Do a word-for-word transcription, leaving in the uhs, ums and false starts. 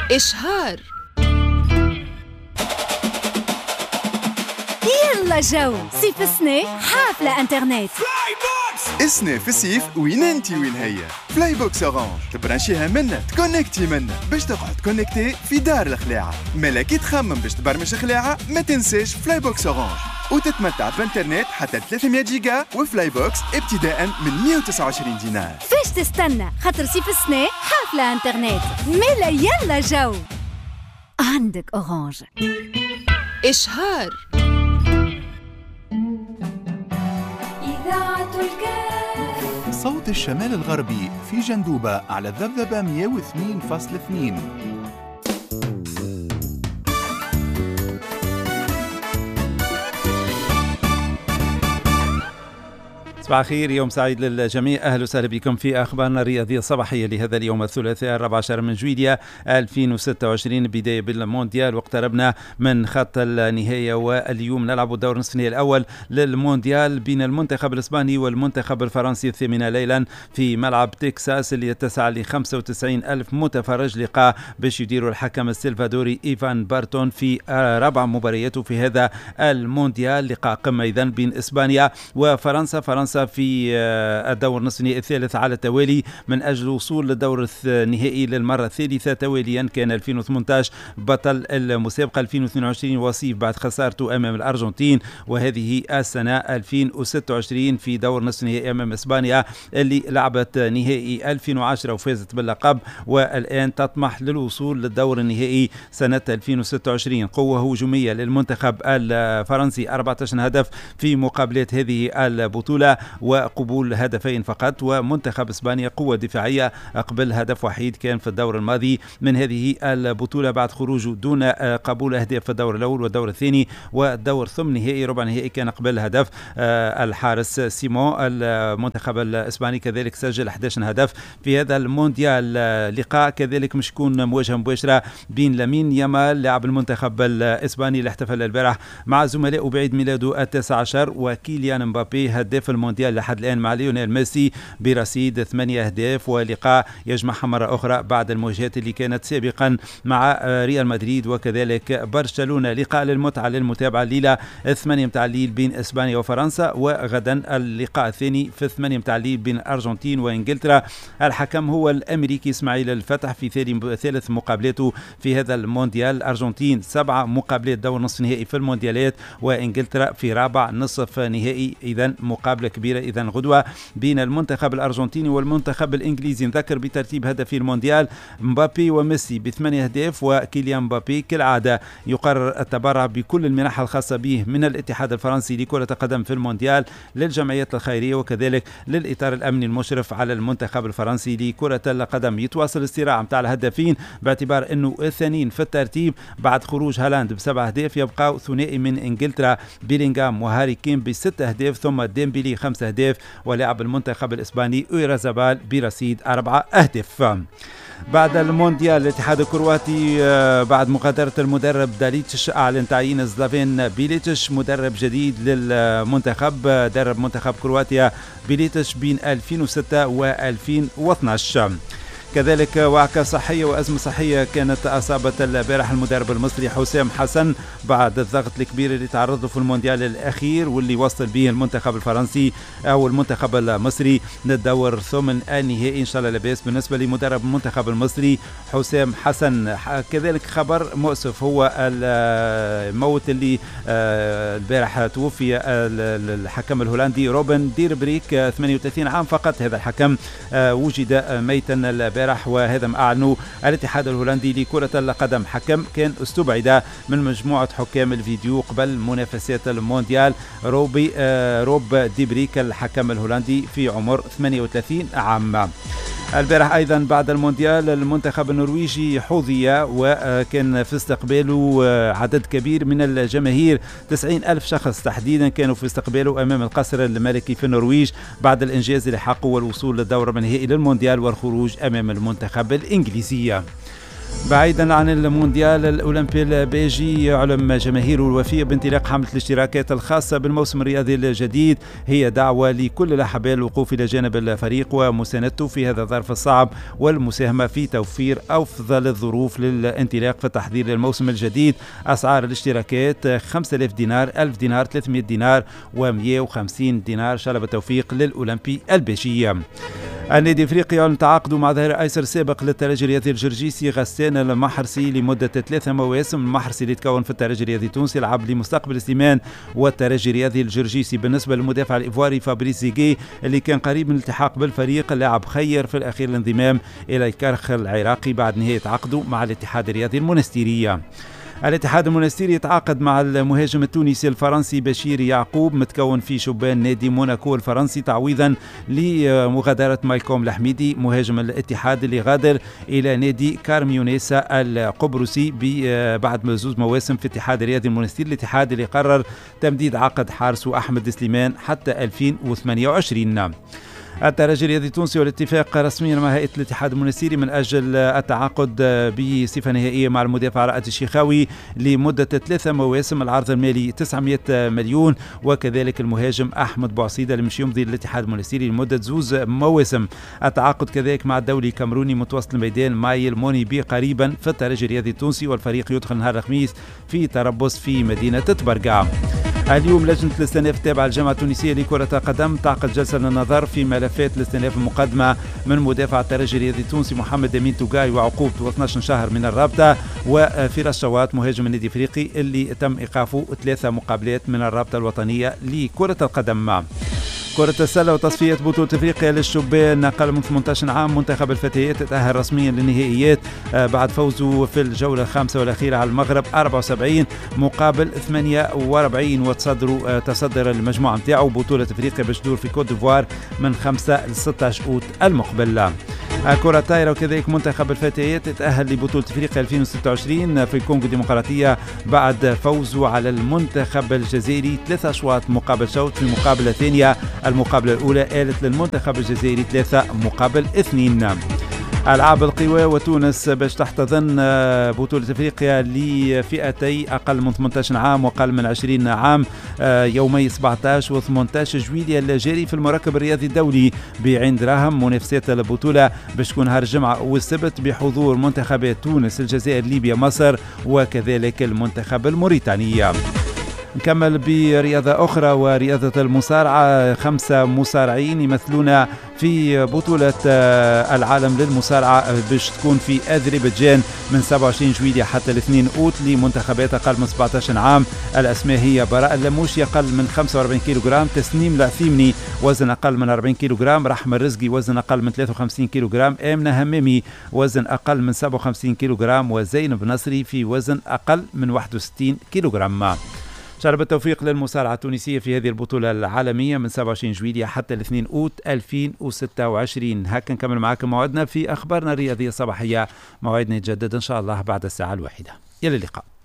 إشهار. يلا جو صيف السنة حافلة انترنت. السنة في الصيف وين انتي وين هي؟ فلاي بوكس اورانج تبرانشيها منا تكونكتي منا باش تقعد كونكتي في دار الخلاعة. مالا كي تخمم باش تبرمج خلاعة ما تنساش فلاي بوكس اورانج وتتمتع بانترنت حتى ثلاثمية جيجا وفلاي بوكس ابتداء من مية وتسعة وعشرين دينار. فاش تستنى خاطر صيف السنة حافلة انترنت. مالا يلا جو عندك اورانج. إشهار. صوت الشمال الغربي في جندوبة على الذبذبة مية واثنين فاصلة اثنين. صباح الخير، يوم سعيد للجميع. أهلا وسهلا بكم في أخبارنا الرياضية الصباحية لهذا اليوم الثلاثاء الرابع عشر من جويلية ألفين وستة وعشرين. بداية بالمونديال واقتربنا من خط النهاية، واليوم نلعب الدور نصف النهائي الأول للمونديال بين المنتخب الإسباني والمنتخب الفرنسي الثامنة ليلا في ملعب تكساس اللي يتسع ل خمسة وتسعين ألف متفرج. لقاء باش يديروا الحكم السلفادوري إيفان بارتون في رابع مبارياته في هذا المونديال. لقاء قمة إذن بين إسبانيا وفرنسا. فرنسا في الدور نصف النهائي الثالث على التوالي من أجل الوصول للدور النهائي للمرة الثالثة تواليا. كان ألفين وثمانية عشر بطل المسابقة، ألفين واثنين وعشرين وصيف بعد خسارته أمام الأرجنتين، وهذه السنة ألفين وستة وعشرين في دور نصف النهائي أمام إسبانيا اللي لعبت نهائي ألفين وعشرة وفازت باللقب، والآن تطمح للوصول للدور النهائي سنة ألفين وستة وعشرين. قوة هجومية للمنتخب الفرنسي، أربعة عشر هدف في مقابلات هذه البطولة وقبول هدفين فقط، ومنتخب إسبانيا قوة دفاعية قبل هدف وحيد كان في الدور الماضي من هذه البطولة بعد خروجه دون قبول أهداف في الدور الأول والدور الثاني والدور ثم نهائي ربع نهائي كان قبل هدف الحارس سيمون. المنتخب الإسباني كذلك سجل أحد عشر هدف في هذا المونديال. لقاء كذلك مش يكون مواجهة مباشرة بين لامين يامال لاعب المنتخب الإسباني اللي احتفل البارح مع زملائه بعيد ميلاده التاسع عشر، وكيليان مبابي هداف المونديال لحد الآن مع ليونيل ميسي برصيد ثمانية أهداف. ولقاء يجمعها مرة أخرى بعد المواجهات اللي كانت سابقا مع ريال مدريد وكذلك برشلونة. لقاء للمتعة للمتابعة الليلة الثمانية متاع الليل بين إسبانيا وفرنسا، وغدا اللقاء الثاني في الثمانية متاع الليل بين الأرجنتين وإنجلترا. الحكم هو الأمريكي إسماعيل الفتح في ثالث مقابلاته في هذا المونديال. الأرجنتين سبعة مقابلات دور نصف نهائي في المونديالات، وإنجلترا في رابع نصف نهائي. إذن مقابلة كبيرة إذن غدوة بين المنتخب الأرجنتيني والمنتخب الإنجليزي. نذكر بترتيب هدفي المونديال: مبابي وميسي بثمانية أهداف، وكيليان مبابي كالعادة يقرر التبرع بكل المنح الخاصة به من الاتحاد الفرنسي لكرة القدم في المونديال للجمعيات الخيرية وكذلك للإطار الأمني المشرف على المنتخب الفرنسي لكرة القدم. يتواصل الصراع متاع الهدافين باعتبار أنه الثانيين في الترتيب بعد خروج هالاند بسبع أهداف. يبقى ثنائي من إنجلترا بيلينغهام وهاري كين بست أهداف، ثم ديمبلي خمس أهداف، ولاعب المنتخب الإسباني أويرازابال برصيد أربعة أهداف. بعد المونديال الاتحاد الكرواتي بعد مغادرة المدرب داليتش أعلن تعيين زلافين بيليتش مدرب جديد للمنتخب. درب منتخب كرواتيا بيليتش بين ألفين وستة وألفين واثني عشر. كذلك وعكة صحية وأزمة صحية كانت أصابت البارح المدرب المصري حسام حسن بعد الضغط الكبير اللي تعرض له في المونديال الأخير واللي وصل به المنتخب الفرنسي أو المنتخب المصري للدور ثمن النهائي. إن شاء الله لاباس بالنسبة لمدرب المنتخب المصري حسام حسن. كذلك خبر مؤسف هو الموت اللي البارح توفي الحكم الهولندي روبن ديربريك، ثمانية وثلاثين عام فقط. هذا الحكم وجد ميتا البارح، وهذا ما أعلنه الاتحاد الهولندي لكرة القدم. حكم كان استبعد من مجموعة حكام الفيديو قبل منافسات المونديال. روبي آه روب ديبريك الحكم الهولندي في عمر ثمانية وثلاثين عام. البارح أيضا بعد المونديال المنتخب النرويجي حظي وكان في استقباله عدد كبير من الجماهير، تسعين ألف شخص تحديدا كانوا في استقباله أمام القصر الملكي في النرويج بعد الإنجاز اللي حقه والوصول للدور النهائي للمونديال والخروج أمام المنتخب الإنجليزي. بعيدا عن المونديال الأولمبي البيجي، يعلم جماهير الوفية بانطلاق حملة الاشتراكات الخاصة بالموسم الرياضي الجديد. هي دعوة لكل اللاعبين الوقوف إلى جانب الفريق ومساندته في هذا الظرف الصعب، والمساهمة في توفير أفضل الظروف للانطلاق في التحضير للموسم الجديد. أسعار الاشتراكات خمسة آلاف دينار، ألف دينار، ثلاثمئة دينار ومئة وخمسين دينار. شلب التوفيق للأولمبي البيجي. النادي الافريقي يعلن تعاقده مع ظهير ايسر سابق للترجي الرياضي الجرجيسي غسان المحرسي لمده ثلاثه مواسم. المحرسي اللي تكون في الترجي الرياضي التونسي لعب لمستقبل سليمان والترجي الرياضي الجرجيسي. بالنسبه للمدافع الايفواري فابريس زيغي اللي كان قريب من الالتحاق بالفريق، اللاعب خير في الاخير الانضمام الى الكرخ العراقي بعد نهايه عقده مع الاتحاد الرياضي المونستيري. الاتحاد المونستيري يتعاقد مع المهاجم التونسي الفرنسي بشير يعقوب متكون في شبان نادي موناكو الفرنسي تعويضا لمغادرة مايكوم الحميدي مهاجم الاتحاد اللي غادر إلى نادي كارميونيسا القبرصي بعد زوج مواسم في الاتحاد الرياضي المونستيري. الاتحاد اللي قرر تمديد عقد حارسه أحمد سليمان حتى ألفين وثمانية وعشرين. الترجي الرياضي التونسي والاتفاق رسميا مع هيئة الاتحاد المونستيري من أجل التعاقد بصفة نهائية مع المدافع رائد الشيخاوي لمدة ثلاثة مواسم، العرض المالي تسعمئة مليون، وكذلك المهاجم أحمد بوعصيدة اللي مش يمضي للاتحاد المونستيري لمدة زوز مواسم. التعاقد كذلك مع الدولي الكامروني متوسط الميدان مايل مونيبي قريبا في الترجي الرياضي التونسي، والفريق يدخل نهار الخميس في تربص في مدينة تبرقع. اليوم لجنة الاستئناف التابعة للجامعة التونسية لكرة القدم تعقد جلسة للنظر في ملفات الاستئناف المقدمة من مدافع الترجي الرياضي التونسي محمد أمين توغاي وعقوبته اثني عشر شهر من الرابطة، وفراس شوات مهاجم النادي الافريقي اللي تم ايقافه ثلاثة مقابلات من الرابطة الوطنية لكرة القدم. كرة السلة وتصفية بطولة افريقيا للشبان اقل من ثمانية عشر عام، منتخب الفتيات تأهل رسميا للنهائيات بعد فوزه في الجولة الخامسة والأخيرة على المغرب أربعة وسبعين مقابل ثمانية وأربعين، وتصدروا تصدر المجموعة نتاعو بطولة افريقيا باش تدور في كوت ديفوار من خمسة ل ستة عشر أوت المقبل. كرة الطائرة وكذلك منتخب الفتيات تأهل لبطولة افريقيا ألفين وستة وعشرين في الكونغو الديمقراطية بعد فوزه على المنتخب الجزائري ثلاثة أشواط مقابل شوط في المقابلة الثانية. المقابلة الأولى آلت للمنتخب الجزائري ثلاثة مقابل اثنين. ألعاب القوى وتونس باش تحتضن بطولة افريقيا لفئتي اقل من ثمانية عشر عام واقل من عشرين عام يومي سبعة عشر و ثمانية عشر جويلية الجاري في المركب الرياضي الدولي بعين دراهم. منافسات البطولة باش تكون نهار الجمعة والسبت بحضور منتخبات تونس، الجزائر، ليبيا، مصر وكذلك المنتخب الموريتاني. نكمل برياضة أخرى ورياضة المصارعة. خمسة مصارعين يمثلون في بطولة العالم للمصارعة باش تكون في أذربيجان من سبعة وعشرين جويلية حتى الاثنين أوت لمنتخبات أقل من سبعة عشر عام. الأسماء هي براء اللموشي أقل من خمسة وأربعين كيلوغرام، تسنيم العثيمني وزن أقل من أربعين كيلوغرام، رحمة الرزقي وزن أقل من ثلاثة وخمسين كيلوغرام، آمنة همامي وزن أقل من سبعة وخمسين كيلوغرام، وزينب نصري في وزن أقل من واحد وستين كيلوغرام. شرب التوفيق للمصارعة التونسية في هذه البطولة العالمية من سبعة وعشرين جويلية حتى الاثنين أوت ألفين وستة وعشرين. هكا نكمل معكم موعدنا في أخبارنا الرياضية الصباحية. موعدنا يتجدد إن شاء الله بعد الساعة الواحدة. إلى اللقاء.